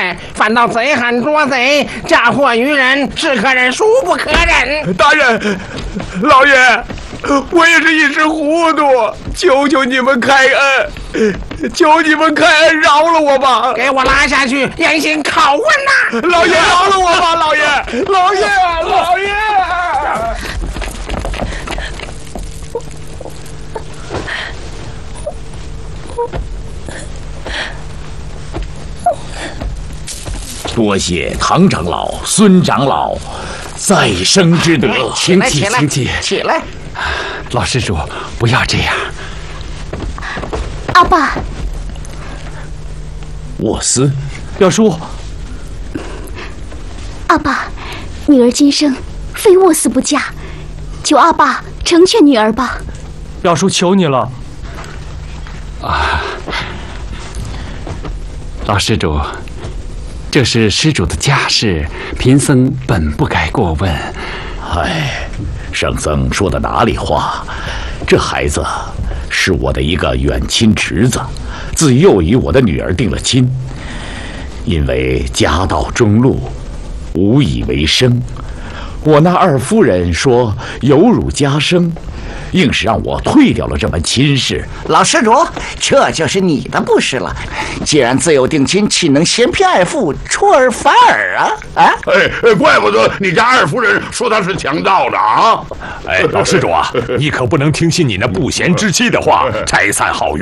来，反倒贼喊捉贼，嫁祸于人，是可忍孰不可忍？ 大人，老爷，我也是一时糊涂，求求你们开恩，求你们开恩饶了我吧！ 给我拉下去严刑拷问呐！ 老爷饶了我吧，老爷，老爷，老爷！ 多谢唐长老、孙长老再生之德， 请起，请起，起来！ 老施主，不要这样。 阿爸， 沃斯， 表叔， 阿爸，女儿今生非沃斯不嫁，求阿爸成全女儿吧。 表叔求你了。老施主，这是施主的家事，贫僧本不该过问。 哎，圣僧说的哪里话？这孩子是我的一个远亲侄子，自幼与我的女儿定了亲。因为家道中落，无以为生，我那二夫人说有辱家生，硬是让我退掉了这门亲事。 老施主，这就是你的不是了。既然自有定亲，岂能嫌贫爱富，出尔反尔啊？啊！ 怪不得你家二夫人说他是强盗的啊！ 哎，老施主啊，你可不能听信你那不贤之妻的话，拆散好